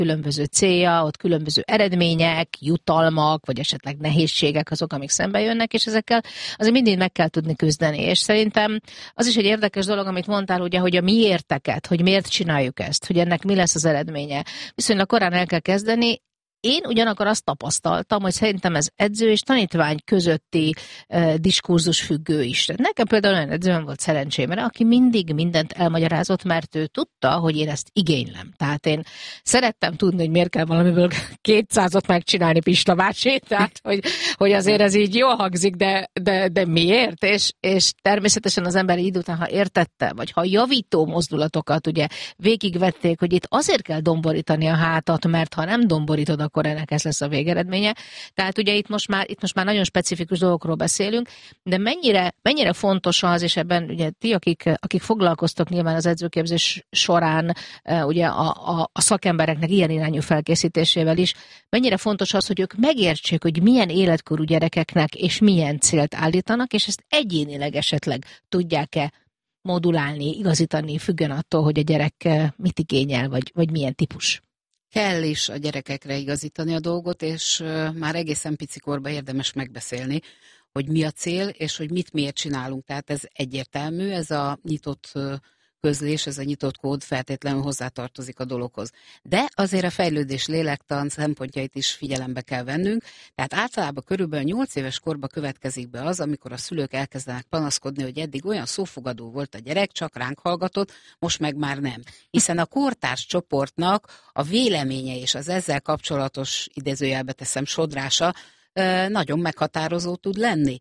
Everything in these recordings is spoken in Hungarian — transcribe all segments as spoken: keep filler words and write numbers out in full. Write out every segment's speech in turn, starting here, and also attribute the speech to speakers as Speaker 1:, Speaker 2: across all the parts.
Speaker 1: különböző célja, ott különböző eredmények, jutalmak, vagy esetleg nehézségek azok, amik szembe jönnek, és ezekkel azért mindig meg kell tudni küzdeni. És szerintem az is egy érdekes dolog, amit mondtál, ugye, hogy a miérteket, hogy miért csináljuk ezt, hogy ennek mi lesz az eredménye. Viszonylag korán el kell kezdeni. Én ugyanakkor azt tapasztaltam, hogy szerintem ez edző és tanítvány közötti uh, diskurzus függő is. Nekem például olyan edzőm volt szerencsémre, aki mindig mindent elmagyarázott, mert ő tudta, hogy én ezt igénylem. Tehát én szerettem tudni, hogy miért kell valamiből kétszázat megcsinálni Pista bácsi, tehát hogy, hogy azért ez így jól hangzik, de, de, de miért? És, és természetesen az ember idő után, ha értette, vagy ha javító mozdulatokat ugye végigvették, hogy itt azért kell domborítani a hátat, mert ha nem domborítod, akkor ennek ez lesz a végeredménye. Tehát ugye itt most már, itt most már nagyon specifikus dolgokról beszélünk, de mennyire, mennyire fontos az, és ebben ugye ti, akik, akik foglalkoztok nyilván az edzőképzés során ugye a, a, a szakembereknek ilyen irányú felkészítésével is, mennyire fontos az, hogy ők megértsék, hogy milyen életkorú gyerekeknek és milyen célt állítanak, és ezt egyénileg esetleg tudják-e modulálni, igazítani, függően attól, hogy a gyerek mit igényel, vagy, vagy milyen típus.
Speaker 2: Kell is a gyerekekre igazítani a dolgot, és már egészen picikorban érdemes megbeszélni, hogy mi a cél, és hogy mit miért csinálunk. Tehát ez egyértelmű, ez a nyitott közlés, ez a nyitott kód feltétlenül hozzátartozik a dologhoz. De azért a fejlődés lélektan szempontjait is figyelembe kell vennünk, tehát általában körülbelül nyolc éves korba következik be az, amikor a szülők elkezdenek panaszkodni, hogy eddig olyan szófogadó volt a gyerek, csak ránk hallgatott, most meg már nem. Hiszen a kortárs csoportnak a véleménye és az ezzel kapcsolatos, idézőjelbe teszem, sodrása nagyon meghatározó tud lenni.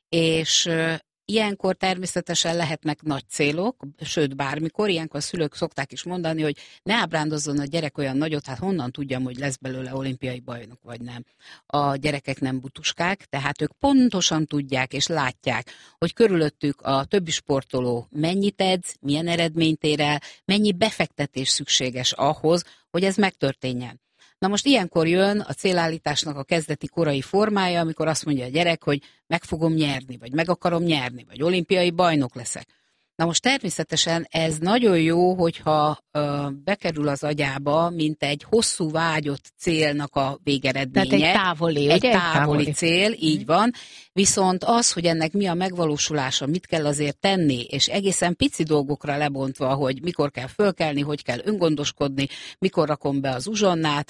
Speaker 2: És ilyenkor természetesen lehetnek nagy célok, sőt bármikor, ilyenkor a szülők szokták is mondani, hogy ne ábrándozzon a gyerek olyan nagyot, hát honnan tudjam, hogy lesz belőle olimpiai bajnok, vagy nem. A gyerekek nem butuskák, tehát ők pontosan tudják és látják, hogy körülöttük a többi sportoló mennyit edz, milyen eredményt ér el, mennyi befektetés szükséges ahhoz, hogy ez megtörténjen. Na most ilyenkor jön a célállításnak a kezdeti korai formája, amikor azt mondja a gyerek, hogy meg fogom nyerni, vagy meg akarom nyerni, vagy olimpiai bajnok leszek. Na most természetesen ez nagyon jó, hogyha ö, bekerül az agyába, mint egy hosszú vágyott célnak a végeredménye.
Speaker 1: Tehát egy távoli,
Speaker 2: egy
Speaker 1: ugye?
Speaker 2: távoli,
Speaker 1: távoli
Speaker 2: cél, így van. Viszont az, hogy ennek mi a megvalósulása, mit kell azért tenni, és egészen pici dolgokra lebontva, hogy mikor kell fölkelni, hogy kell öngondoskodni, mikor rakom be az uzsonnát,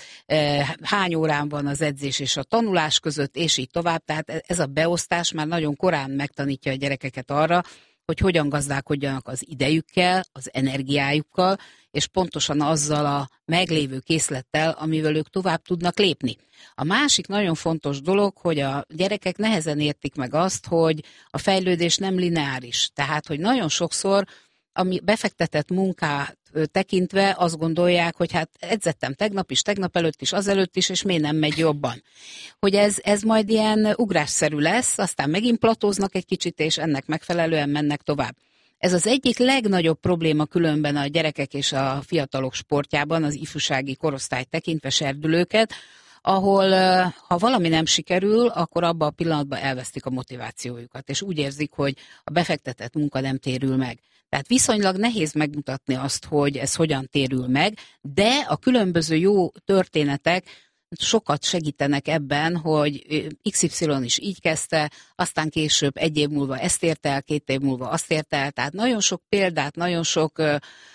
Speaker 2: hány órán van az edzés és a tanulás között, és így tovább. Tehát ez a beosztás már nagyon korán megtanítja a gyerekeket arra, hogy hogyan gazdálkodjanak az idejükkel, az energiájukkal, és pontosan azzal a meglévő készlettel, amivel ők tovább tudnak lépni. A másik nagyon fontos dolog, hogy a gyerekek nehezen értik meg azt, hogy a fejlődés nem lineáris. Tehát, hogy nagyon sokszor ami befektetett munkát tekintve azt gondolják, hogy hát edzettem tegnap is, tegnap előtt is, azelőtt is, és miért nem megy jobban. Hogy ez, ez majd ilyen ugrásszerű lesz, aztán megint platóznak egy kicsit, és ennek megfelelően mennek tovább. Ez az egyik legnagyobb probléma különben a gyerekek és a fiatalok sportjában, az ifjúsági korosztályt tekintve, serdülőket, ahol ha valami nem sikerül, akkor abban a pillanatban elvesztik a motivációjukat, és úgy érzik, hogy a befektetett munka nem térül meg. Tehát viszonylag nehéz megmutatni azt, hogy ez hogyan térül meg, de a különböző jó történetek sokat segítenek ebben, hogy iksz ipszilon is így kezdte, aztán később egy év múlva ezt érte el, két év múlva azt érte el, tehát nagyon sok példát, nagyon sok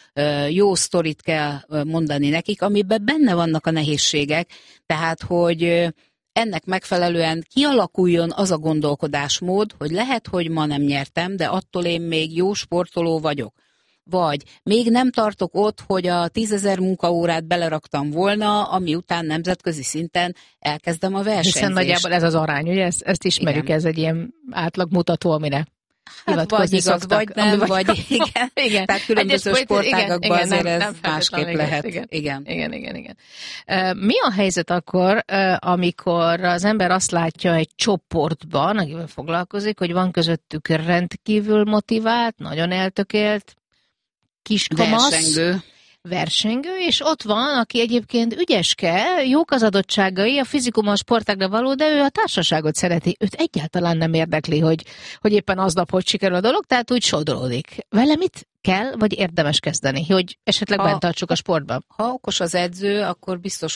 Speaker 2: jó sztorit kell mondani nekik, amiben benne vannak a nehézségek, tehát hogy ennek megfelelően kialakuljon az a gondolkodásmód, hogy lehet, hogy ma nem nyertem, de attól én még jó sportoló vagyok. Vagy még nem tartok ott, hogy a tízezer munkaórát beleraktam volna, ami után nemzetközi szinten elkezdem a versenyzést.
Speaker 1: Hiszen nagyjából ez az arány, ugye? Ezt, ezt ismerjük, igen. Ez egy ilyen átlagmutató, amire
Speaker 2: hát vagy igaz, szoktak, vagy nem, vagy, vagy igen. igen. Tehát különböző sportágakban azért nem, ez nem másképp lehet. Igen.
Speaker 1: Igen. Igen, igen, igen. Mi a helyzet akkor, amikor az ember azt látja egy csoportban, akivel foglalkozik, hogy van közöttük rendkívül motivált, nagyon eltökélt, kiskamasz,
Speaker 2: versengő.
Speaker 1: versengő, és ott van, aki egyébként ügyeske, jók az adottságai, a fizikum a sportágra való, de ő a társaságot szereti. Őt egyáltalán nem érdekli, hogy, hogy éppen aznap hogy sikerül a dolog, tehát úgy sodródik. Vele mit kell, vagy érdemes kezdeni, hogy esetleg bent tartsuk a sportban?
Speaker 2: Ha okos az edző, akkor biztos,